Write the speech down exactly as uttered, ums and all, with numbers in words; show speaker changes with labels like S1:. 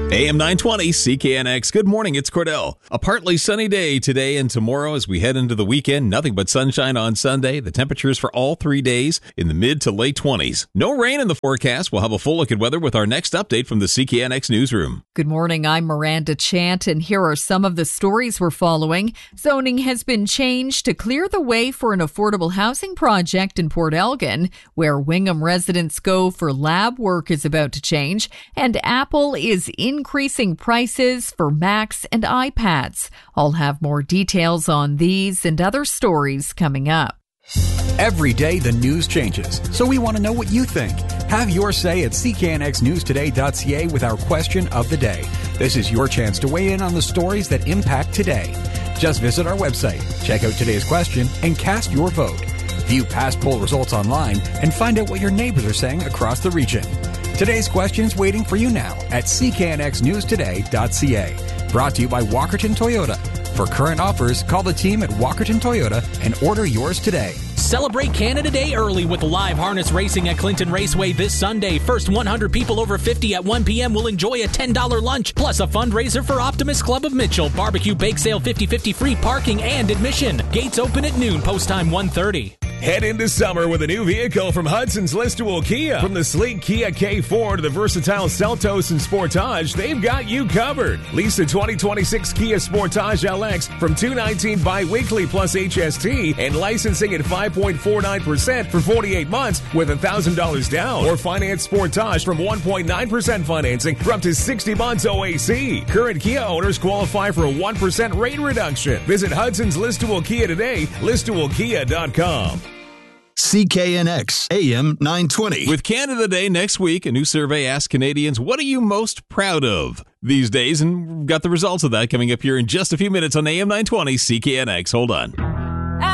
S1: A M nine twenty C K N X. Good morning, it's Cordell. A partly sunny day today and tomorrow as we head into the weekend. Nothing but sunshine on Sunday. The temperatures for all three days in the mid to late twenties. No rain in the forecast. We'll have a full look at weather with our next update from the C K N X newsroom.
S2: Good morning, I'm Miranda Chant, and here are some of the stories we're following. Zoning has been changed to clear the way for an affordable housing project in Port Elgin, where Wingham residents go for lab work is about to change, and Apple is increasing prices for Macs and iPads. I'll have more details on these and other stories coming up.
S3: Every day the news changes, so we want to know what you think. Have your say at c k n x news today dot c a with our question of the day. This is your chance to weigh in on the stories that impact today. Just visit our website, check out today's question, and cast your vote. View past poll results online and find out what your neighbors are saying across the region. Today's question's waiting for you now at c k n x news today dot c a. Brought to you by Walkerton Toyota. For current offers, call the team at Walkerton Toyota and order yours today.
S4: Celebrate Canada Day early with live harness racing at Clinton Raceway this Sunday. First one hundred people over fifty at one p.m. will enjoy a ten dollars lunch, plus a fundraiser for Optimist Club of Mitchell. Barbecue bake sale, fifty-fifty free parking and admission. Gates open at noon, post time one thirty.
S5: Head into summer with a new vehicle from Hudson's Listowel Kia. From the sleek Kia K four to the versatile Seltos and Sportage, they've got you covered. Lease the twenty twenty-six Kia Sportage L X from two hundred nineteen dollars bi-weekly plus H S T and licensing at five point four nine percent for forty-eight months with one thousand dollars down. Or finance Sportage from one point nine percent financing for up to sixty months O A C. Current Kia owners qualify for a one percent rate reduction. Visit Hudson's Listowel Kia today, listowel kia dot com.
S6: C K N X A M nine twenty.
S1: With Canada Day next week, a new survey asks Canadians, what are you most proud of these days? And we've got the results of that coming up here in just a few minutes on A M nine twenty C K N X. Hold on.